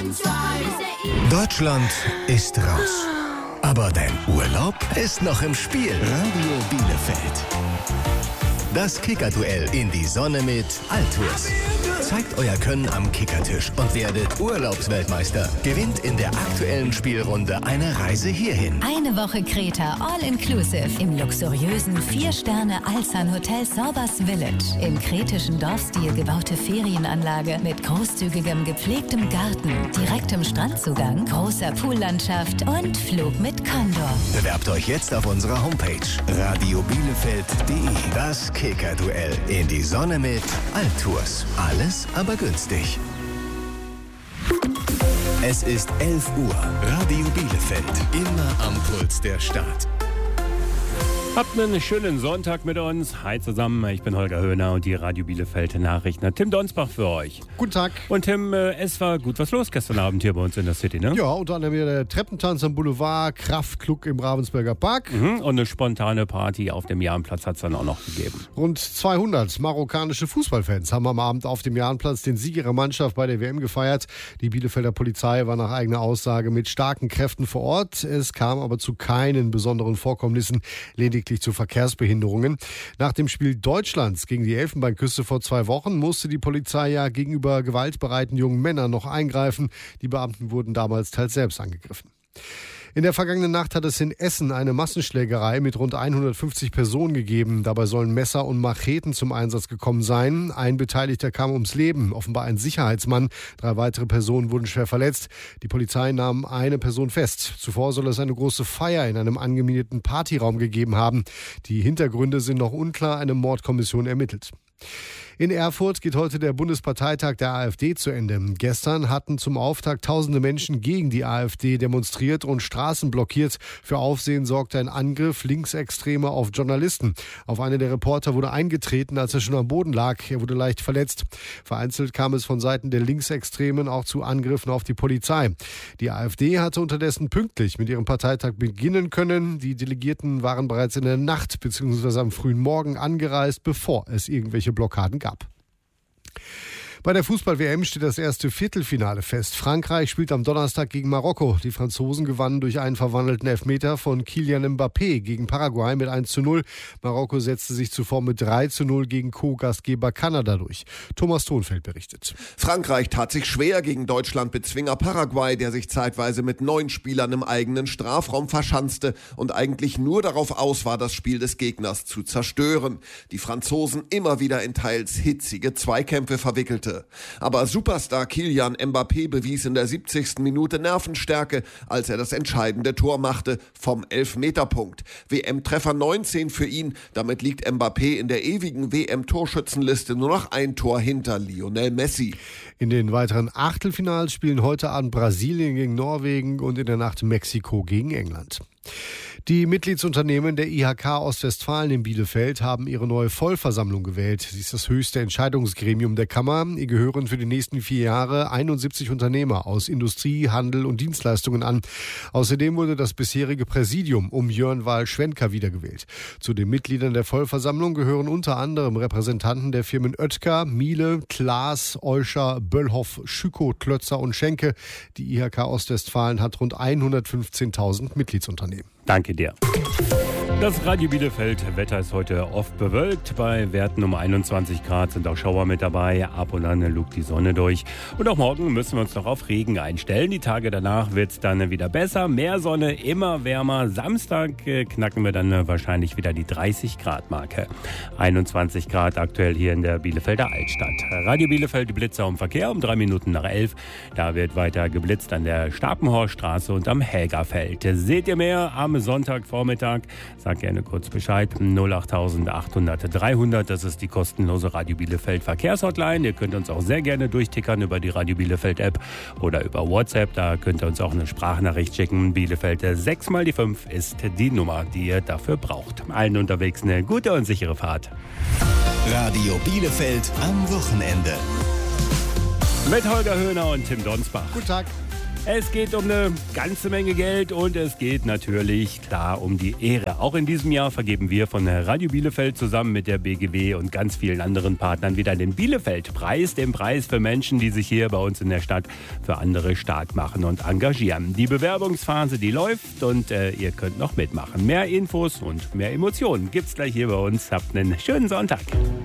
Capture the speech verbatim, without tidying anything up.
Deutschland ist raus. Aber dein Urlaub ist noch im Spiel. Radio Bielefeld. Das Kickerduell in die Sonne mit Altours. Zeigt euer Können am Kickertisch und werdet Urlaubsweltmeister. Gewinnt in der aktuellen Spielrunde eine Reise hierhin. Eine Woche Kreta All-Inclusive im luxuriösen vier Sterne Alsan Hotel Sorbas Village. Im kretischen Dorfstil gebaute Ferienanlage mit großzügigem gepflegtem Garten, direktem Strandzugang, großer Poollandschaft und Flug mit Condor. Bewerbt euch jetzt auf unserer Homepage radiobielefeld punkt de. Das Kickerduell in die Sonne mit Altours. Alles aber günstig. Es ist elf Uhr. Radio Bielefeld. Immer am Puls der Stadt. Habt einen schönen Sonntag mit uns. Hi zusammen, ich bin Holger Höhner und die Radio Bielefeld Nachrichten. Tim Donsbach für euch. Guten Tag. Und Tim, äh, es war gut was los gestern Abend hier bei uns in der City, ne? Ja, unter anderem der Treppentanz am Boulevard, Kraftklub im Ravensberger Park. Mhm, und eine spontane Party auf dem Jahrenplatz hat es dann auch noch gegeben. Rund zweihundert marokkanische Fußballfans haben am Abend auf dem Jahrenplatz den Sieg ihrer Mannschaft bei der W M gefeiert. Die Bielefelder Polizei war nach eigener Aussage mit starken Kräften vor Ort. Es kam aber zu keinen besonderen Vorkommnissen, lediglich zu Verkehrsbehinderungen. Nach dem Spiel Deutschlands gegen die Elfenbeinküste vor zwei Wochen musste die Polizei ja gegenüber gewaltbereiten jungen Männern noch eingreifen. Die Beamten wurden damals teils selbst angegriffen. In der vergangenen Nacht hat es in Essen eine Massenschlägerei mit rund hundertfünfzig Personen gegeben. Dabei sollen Messer und Macheten zum Einsatz gekommen sein. Ein Beteiligter kam ums Leben, offenbar ein Sicherheitsmann. Drei weitere Personen wurden schwer verletzt. Die Polizei nahm eine Person fest. Zuvor soll es eine große Feier in einem angemieteten Partyraum gegeben haben. Die Hintergründe sind noch unklar, eine Mordkommission ermittelt. In Erfurt geht heute der Bundesparteitag der AfD zu Ende. Gestern hatten zum Auftakt tausende Menschen gegen die AfD demonstriert und Straßen blockiert. Für Aufsehen sorgte ein Angriff Linksextremer auf Journalisten. Auf einen der Reporter wurde eingetreten, als er schon am Boden lag. Er wurde leicht verletzt. Vereinzelt kam es von Seiten der Linksextremen auch zu Angriffen auf die Polizei. Die AfD hatte unterdessen pünktlich mit ihrem Parteitag beginnen können. Die Delegierten waren bereits in der Nacht bzw. am frühen Morgen angereist, bevor es irgendwelche Blockaden gab. Bei der Fußball-W M steht das erste Viertelfinale fest. Frankreich spielt am Donnerstag gegen Marokko. Die Franzosen gewannen durch einen verwandelten Elfmeter von Kylian Mbappé gegen Paraguay mit eins zu null. Marokko setzte sich zuvor mit drei zu null gegen Co-Gastgeber Kanada durch. Thomas Thonfeld berichtet. Frankreich tat sich schwer gegen Deutschland-Bezwinger Paraguay, der sich zeitweise mit neun Spielern im eigenen Strafraum verschanzte und eigentlich nur darauf aus war, das Spiel des Gegners zu zerstören. Die Franzosen immer wieder in teils hitzige Zweikämpfe verwickelte. Aber Superstar Kylian Mbappé bewies in der siebzigsten Minute Nervenstärke, als er das entscheidende Tor machte vom Elfmeterpunkt. W M-Treffer neunzehn für ihn, damit liegt Mbappé in der ewigen W M-Torschützenliste nur noch ein Tor hinter Lionel Messi. In den weiteren Achtelfinals spielen heute Abend Brasilien gegen Norwegen und in der Nacht Mexiko gegen England. Die Mitgliedsunternehmen der I H K Ostwestfalen in Bielefeld haben ihre neue Vollversammlung gewählt. Sie ist das höchste Entscheidungsgremium der Kammer. Ihr gehören für die nächsten vier Jahre einundsiebzig Unternehmer aus Industrie, Handel und Dienstleistungen an. Außerdem wurde das bisherige Präsidium um Jörn Wahl-Schwenker wiedergewählt. Zu den Mitgliedern der Vollversammlung gehören unter anderem Repräsentanten der Firmen Oetker, Miele, Klaas, Euscher, Böllhoff, Schüko, Klötzer und Schenke. Die I H K Ostwestfalen hat rund hundertfünfzehntausend Mitgliedsunternehmen. Danke dir. Das Radio Bielefeld Wetter ist heute oft bewölkt. Bei Werten um einundzwanzig Grad sind auch Schauer mit dabei. Ab und an lugt die Sonne durch. Und auch morgen müssen wir uns noch auf Regen einstellen. Die Tage danach wird es dann wieder besser. Mehr Sonne, immer wärmer. Samstag knacken wir dann wahrscheinlich wieder die dreißig Grad Marke. einundzwanzig Grad aktuell hier in der Bielefelder Altstadt. Radio Bielefeld, die Blitzer um Verkehr um drei Minuten nach elf. Da wird weiter geblitzt an der Stapenhorststraße und am Helgerfeld. Seht ihr mehr am Sonntagvormittag? Sag gerne kurz Bescheid. null acht achthundert dreihundert, das ist die kostenlose Radio Bielefeld Verkehrshotline. Ihr könnt uns auch sehr gerne durchtickern über die Radio Bielefeld App oder über WhatsApp. Da könnt ihr uns auch eine Sprachnachricht schicken. Bielefeld sechs mal die fünf ist die Nummer, die ihr dafür braucht. Allen unterwegs eine gute und sichere Fahrt. Radio Bielefeld am Wochenende. Mit Holger Höhner und Tim Donsbach. Guten Tag. Es geht um eine ganze Menge Geld und es geht natürlich klar um die Ehre. Auch in diesem Jahr vergeben wir von Radio Bielefeld zusammen mit der B G W und ganz vielen anderen Partnern wieder den Bielefeld-Preis, den Preis für Menschen, die sich hier bei uns in der Stadt für andere stark machen und engagieren. Die Bewerbungsphase, die läuft und äh, ihr könnt noch mitmachen. Mehr Infos und mehr Emotionen gibt's gleich hier bei uns. Habt einen schönen Sonntag.